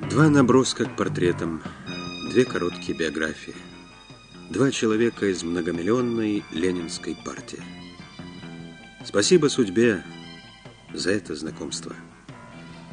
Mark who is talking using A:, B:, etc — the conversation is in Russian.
A: Два наброска к портретам, две короткие биографии. Два человека из многомиллионной ленинской партии. Спасибо судьбе за это знакомство.